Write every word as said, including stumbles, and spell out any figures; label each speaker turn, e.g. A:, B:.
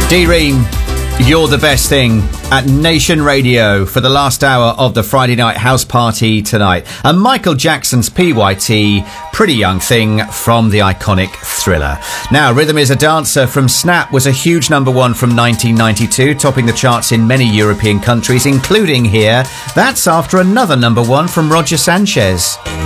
A: D-Ream, you're the best thing at Nation Radio for the last hour of the Friday night house party tonight. And Michael Jackson's P Y T, Pretty Young Thing from the iconic Thriller. Now, Rhythm is a Dancer from Snap was a huge number one from nineteen ninety-two, topping the charts in many European countries, including here. That's after another number one from Roger Sanchez.